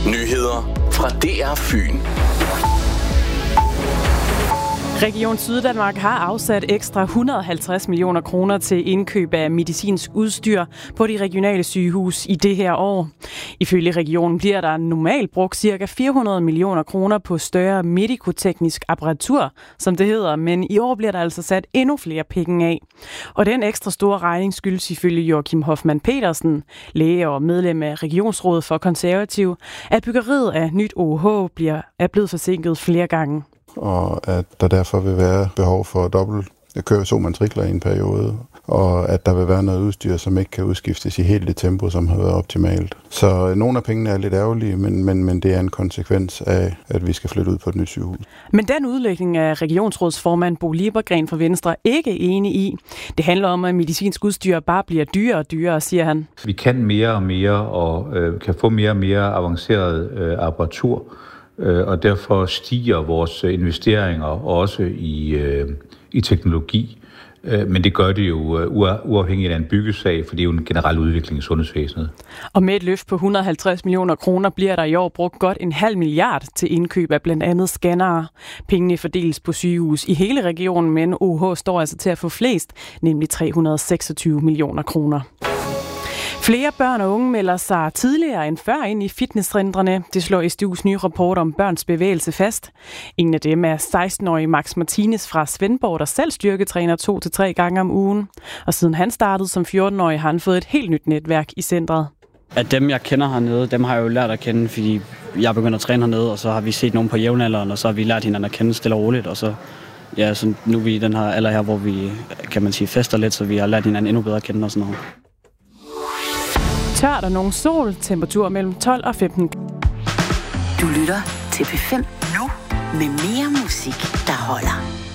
Nyheder fra DR Fyn. Region Syddanmark har afsat ekstra 150 millioner kroner til indkøb af medicinsk udstyr på de regionale sygehus i det her år. Ifølge regionen bliver der normalt brugt ca. 400 millioner kroner på større medikoteknisk apparatur, som det hedder, men i år bliver der altså sat endnu flere penge af. Og den ekstra store regning skyldes ifølge Joachim Hoffmann Petersen, læge og medlem af Regionsrådet for Konservative, at byggeriet af nyt OH er blevet forsinket flere gange. Og at der derfor vil være behov for dobbelt køresomatrikler i en periode, og at der vil være noget udstyr, som ikke kan udskiftes i helt det tempo, som har været optimalt. Så nogle af pengene er lidt ærgerlige, men det er en konsekvens af, at vi skal flytte ud på et nyt sygehus. Men den udlægning er regionsrådsformand Bo Liebergren fra Venstre ikke enig i. Det handler om, at medicinsk udstyr bare bliver dyrere og dyrere, siger han. Vi kan mere og mere og kan få mere og mere avanceret apparatur. Og derfor stiger vores investeringer også i teknologi. Men det gør det jo uafhængigt af en byggesag, for det er jo en generel udvikling i sundhedsvæsenet. Og med et løft på 150 millioner kroner bliver der i år brugt godt 0,5 milliard til indkøb af blandt andet scannere. Pengene fordeles på sygehus i hele regionen, men OH står altså til at få flest, nemlig 326 millioner kroner. Flere børn og unge melder sig tidligere end før ind i fitnesscentrene. Det slår SDU's nye rapport om børns bevægelse fast. En af dem er 16-årige Max Martinez fra Svendborg, der selv styrketræner 2 til 3 gange om ugen. Og siden han startede som 14-årig, har han fået et helt nyt netværk i centret. At dem, jeg kender hernede, dem har jeg jo lært at kende, fordi jeg begynder at træne hernede, og så har vi set nogen på jævnalderen, og så har vi lært hinanden at kende stille og roligt, og så nu er vi i den her alder her, hvor vi, kan man sige, fester lidt, så vi har lært hinanden endnu bedre at kende og sådan noget. Tørt og nogen sol, temperatur mellem 12 og 15. Du lytter til P5 nu med mere musik, der holder.